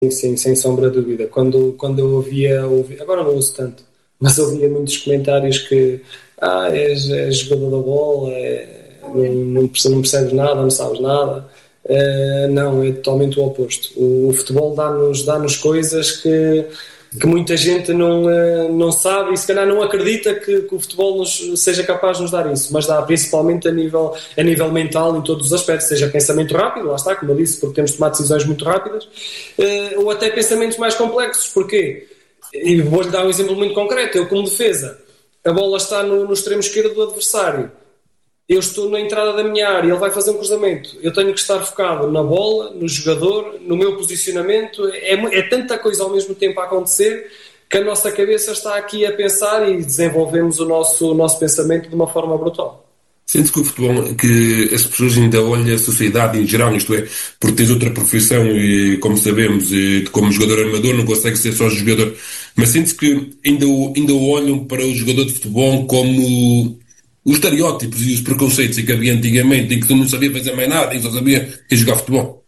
sim, sem sombra de dúvida. Quando eu ouvia, agora não ouço tanto, mas ouvia muitos comentários que és jogador da bola, não percebes nada, não sabes nada. Não, é totalmente o oposto. O futebol dá-nos coisas que muita gente não sabe e se calhar não acredita que o futebol seja capaz de nos dar isso, mas dá principalmente a nível mental em todos os aspectos, seja pensamento rápido, lá está, como eu disse, porque temos de tomar decisões muito rápidas, ou até pensamentos mais complexos. Porquê? E vou-lhe dar um exemplo muito concreto. Eu, como defesa, a bola está no extremo esquerdo do adversário, eu estou na entrada da minha área, ele vai fazer um cruzamento, eu tenho que estar focado na bola, no jogador, no meu posicionamento. É tanta coisa ao mesmo tempo a acontecer que a nossa cabeça está aqui a pensar e desenvolvemos o nosso pensamento de uma forma brutal. Sente que o futebol, que as pessoas ainda olham a sociedade em geral, isto é, porque tens outra profissão e, como sabemos, como jogador amador não consegue ser só jogador, mas sente que ainda olham para o jogador de futebol como os estereótipos e os preconceitos que havia antigamente, em que tu não sabia fazer mais nada, e só sabia que jogar futebol.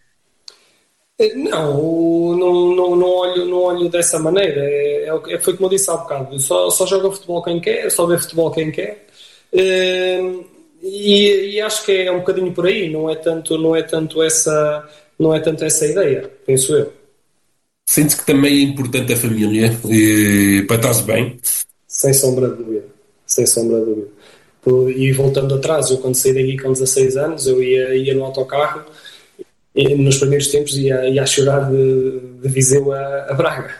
Não olho dessa maneira. Foi como eu disse há bocado. Só joga futebol quem quer, só vê futebol quem quer. E acho que é um bocadinho por aí. Não é tanto essa ideia, penso eu. Sente que também é importante a família para estar-se bem. Sem sombra de dúvida. Sem sombra de dúvida. E voltando atrás, eu quando saí daqui com 16 anos, eu ia no autocarro. E nos primeiros tempos ia a chorar de Viseu a Braga.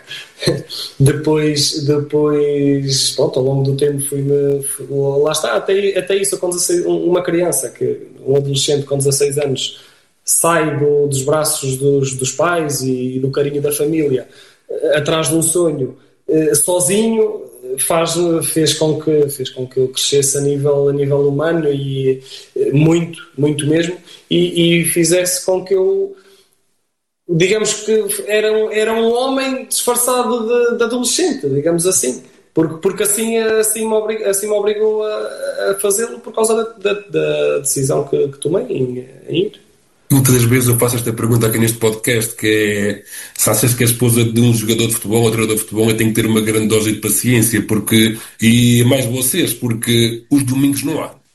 Depois, pronto, ao longo do tempo lá está, até isso, com 16, uma criança, um adolescente com 16 anos sai dos braços dos pais e do carinho da família, atrás de um sonho, sozinho, fez com que eu crescesse a nível humano, e muito, muito mesmo, e fizesse com que eu, digamos que era um homem disfarçado de adolescente, digamos assim, porque assim me obrigou a fazê-lo, por causa da decisão que tomei em ir. Muitas das vezes eu faço esta pergunta aqui neste podcast, que é se achas que a esposa de um jogador de futebol ou treinador de futebol tem que ter uma grande dose de paciência, e mais vocês, porque os domingos não há.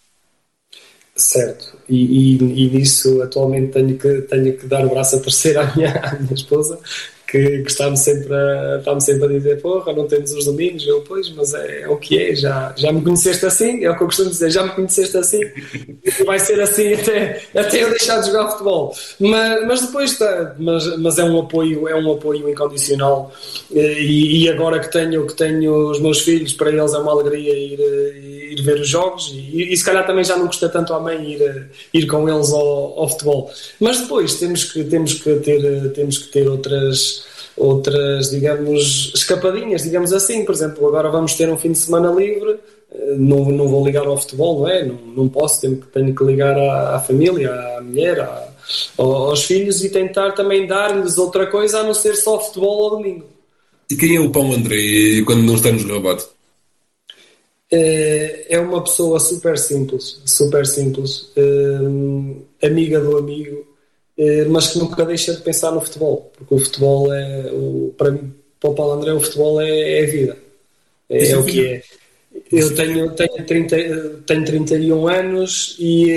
Certo, e nisso atualmente tenho que dar o braço a torcer à minha esposa, que está-me sempre a dizer: porra, não temos os domingos. Eu, pois, mas é o que é, já me conheceste assim, é o que eu costumo dizer, já me conheceste assim, e vai ser assim até eu deixar de jogar futebol. Mas depois mas é um apoio incondicional, e agora que tenho os meus filhos, para eles é uma alegria ir ver os jogos, e se calhar também já não custa tanto à mãe ir com eles ao futebol. Mas depois temos que ter outras, digamos, escapadinhas, digamos assim. Por exemplo, agora vamos ter um fim de semana livre, não vou ligar ao futebol, não é? Não posso, tenho que ligar à família, à mulher, aos filhos, e tentar também dar-lhes outra coisa a não ser só futebol ao domingo. E quem é o Paulo André quando não está nos rebotes? É uma pessoa super simples, amiga do amigo, mas que nunca deixa de pensar no futebol, porque o futebol para mim, para o Paulo André, o futebol é a vida, é o que é. Eu tenho 31 anos e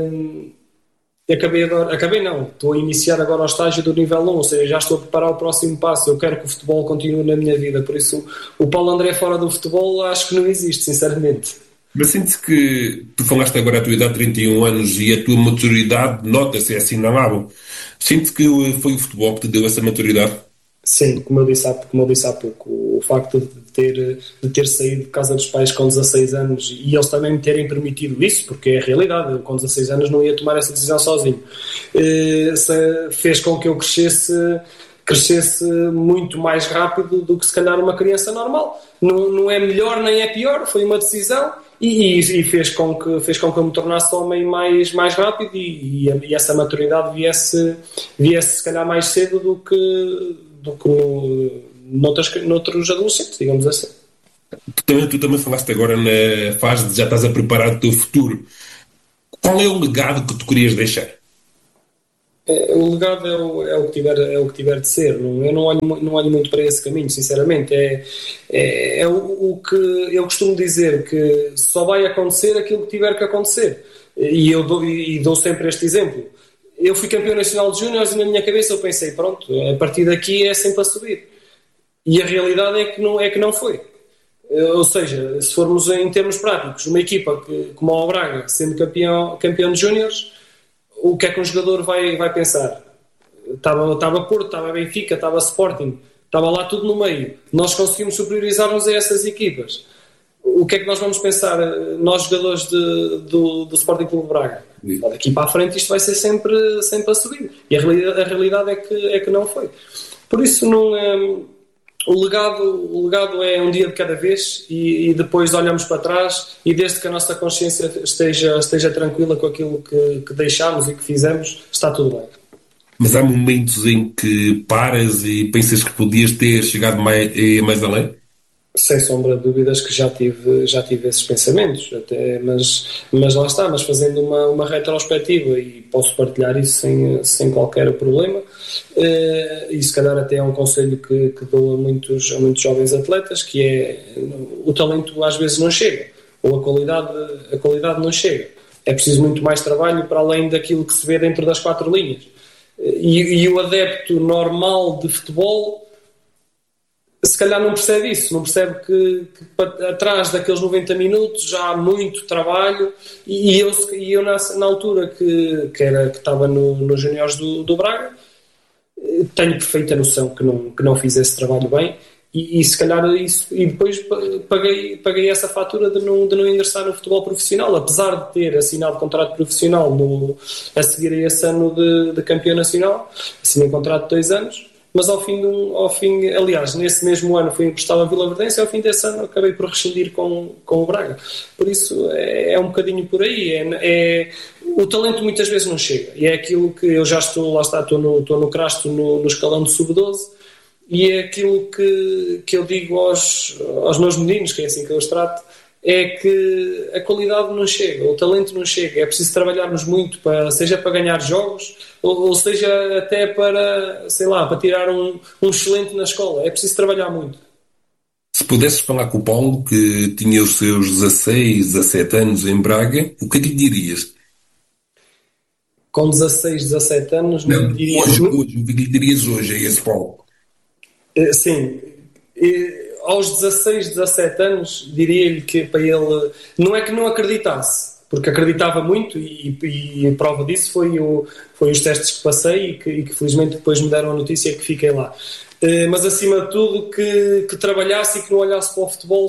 acabei não, estou a iniciar agora o estágio do nível 1, ou seja, já estou a preparar o próximo passo. Eu quero que o futebol continue na minha vida, por isso o Paulo André fora do futebol acho que não existe, sinceramente. Mas sentes que tu falaste agora a tua idade, 31 anos, e a tua maturidade nota-se, é assinalável. Sentes que foi o futebol que te deu essa maturidade? Sim, como eu disse há pouco, o facto de ter saído de casa dos pais com 16 anos, e eles também me terem permitido isso, porque é a realidade, eu com 16 anos não ia tomar essa decisão sozinho, fez com que eu crescesse muito mais rápido do que se calhar uma criança normal. Não é melhor nem é pior, foi uma decisão, e fez com que eu me tornasse homem mais rápido, e essa maturidade viesse se calhar mais cedo do que noutros adolescentes, digamos assim. Tu também falaste agora na fase de já estás a preparar o teu futuro. Qual é o legado que tu querias deixar? O legado é o que tiver de ser. Eu não olho muito para esse caminho, sinceramente. É o que eu costumo dizer, que só vai acontecer aquilo que tiver que acontecer. E eu dou sempre este exemplo. Eu fui campeão nacional de júniores e na minha cabeça eu pensei, pronto, a partir daqui é sempre a subir. E a realidade é que não foi. Ou seja, se formos em termos práticos, uma equipa como o Braga, sendo campeão de júniores, o que é que um jogador vai pensar? Estava Porto, estava Benfica, estava Sporting, estava lá tudo no meio. Nós conseguimos superiorizar-nos a essas equipas. O que é que nós vamos pensar, nós jogadores do Sporting Clube Braga? Daqui para a frente isto vai ser sempre a subir. E a realidade é que não foi. Por isso o legado é um dia de cada vez e depois olhamos para trás e desde que a nossa consciência esteja tranquila com aquilo que deixámos e que fizemos, está tudo bem. Mas há momentos em que paras e pensas que podias ter chegado mais além? Sem sombra de dúvidas que já tive esses pensamentos, até, mas lá está, mas fazendo uma retrospectiva, e posso partilhar isso sem qualquer problema, e se calhar até é um conselho que dou a muitos jovens atletas, que é: o talento às vezes não chega, ou a qualidade não chega. É preciso muito mais trabalho para além daquilo que se vê dentro das 4 linhas. E o adepto normal de futebol se calhar não percebe isso, não percebe que atrás daqueles 90 minutos já há muito trabalho, e eu na altura que estava nos juniores do Braga, tenho perfeita noção que não fiz esse trabalho bem, e se calhar isso, e depois paguei essa fatura de não ingressar no futebol profissional, apesar de ter assinado contrato profissional a seguir a esse ano de campeão nacional. Assinei contrato de 2 anos, mas ao fim, aliás, nesse mesmo ano fui emprestado a Vila Verdense, e ao fim desse ano acabei por rescindir com o Braga. Por isso é um bocadinho por aí. O talento muitas vezes não chega, e é aquilo que eu já estou no crasto, no escalão de sub-12, e é aquilo que eu digo aos meus meninos, que é assim que eu os trato, é que a qualidade não chega, o talento não chega. É preciso trabalharmos muito, seja para ganhar jogos, ou seja até para, sei lá, para tirar um excelente na escola. É preciso trabalhar muito. Se pudesses falar com o Paulo, que tinha os seus 16, 17 anos em Braga, o que é que lhe dirias? Com 16, 17 anos, Não, não lhe diria... hoje, o que é que lhe dirias hoje a esse Paulo? Sim, aos 16, 17 anos diria-lhe que para ele, não é que não acreditasse, porque acreditava muito, e a prova disso foi os testes que passei e que felizmente depois me deram a notícia que fiquei lá, mas acima de tudo que trabalhasse e que não olhasse para o futebol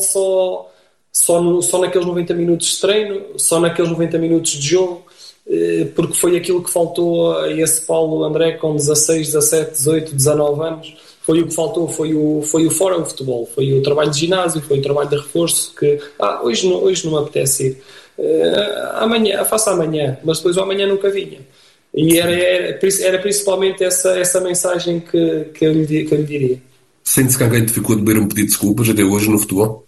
só naqueles 90 minutos de treino, só naqueles 90 minutos de jogo, porque foi aquilo que faltou a esse Paulo André com 16, 17, 18, 19 anos. Foi o que faltou, foi o fora o futebol, foi o trabalho de ginásio, foi o trabalho de reforço, que hoje não me apetece ir, amanhã, faço amanhã, mas depois o amanhã nunca vinha. E era principalmente essa mensagem que eu lhe diria. Sente-se que alguém te ficou a beber um pedido de desculpas até hoje no futebol?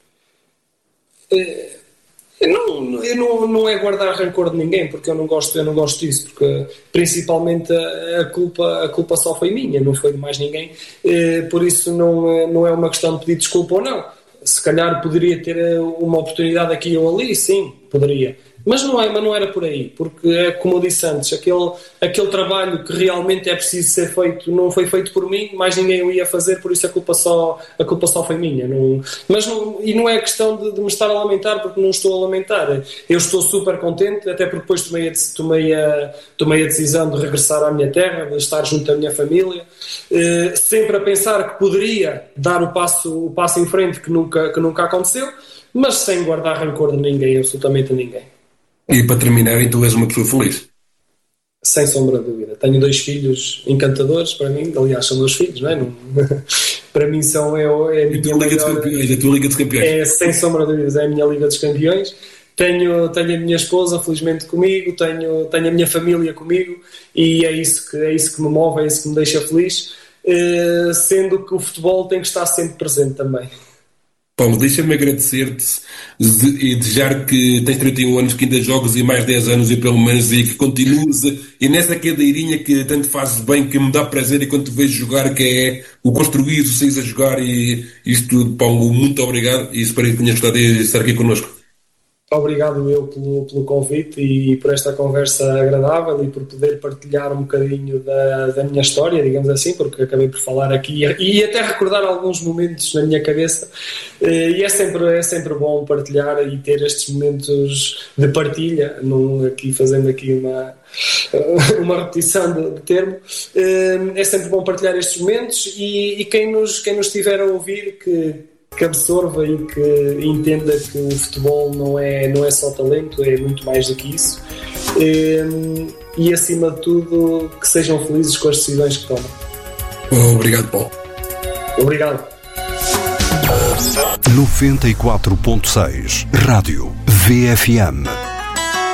Não é guardar rancor de ninguém, porque eu não gosto disso, porque principalmente a culpa só foi minha, não foi de mais ninguém, por isso não é uma questão de pedir desculpa ou não. Se calhar poderia ter uma oportunidade aqui ou ali, sim, poderia. Mas não era por aí, porque é como eu disse antes, aquele trabalho que realmente é preciso ser feito não foi feito por mim, mais ninguém o ia fazer, por isso a culpa só foi minha. E não é questão de me estar a lamentar, porque não estou a lamentar. Eu estou super contente, até porque depois tomei a decisão de regressar à minha terra, de estar junto da minha família, sempre a pensar que poderia dar o passo em frente que nunca aconteceu, mas sem guardar rancor de ninguém, absolutamente a ninguém. E para terminar, então és uma pessoa feliz? Sem sombra de dúvida. Tenho 2 filhos encantadores para mim, aliás são meus filhos, não é? Para mim é a minha Liga dos Campeões, a tua Liga dos Campeões. Sem sombra de dúvidas, é a minha Liga dos Campeões. Tenho a minha esposa felizmente comigo, tenho a minha família comigo, e é isso que me move, é isso que me deixa feliz, sendo que o futebol tem que estar sempre presente também. Paulo, deixa-me agradecer-te e desejar que tens 31 anos, que ainda jogues e mais 10 anos e pelo menos e que continues e nessa cadeirinha que tanto fazes bem, que me dá prazer e quando te vejo jogar, que é o construir, o saís a jogar e isto tudo. Paulo, muito obrigado e espero que tenhas gostado de estar aqui connosco. Obrigado eu pelo convite e por esta conversa agradável e por poder partilhar um bocadinho da minha história, digamos assim, porque acabei por falar aqui e até recordar alguns momentos na minha cabeça, e é sempre bom partilhar e ter estes momentos de partilha, fazendo aqui uma repetição de termo. É sempre bom partilhar estes momentos e quem nos estiver a ouvir que absorva e que entenda que o futebol não é só talento, é muito mais do que isso, e acima de tudo que sejam felizes com as decisões que tomam. Obrigado, Paulo. Obrigado. 94.6 Rádio VFM.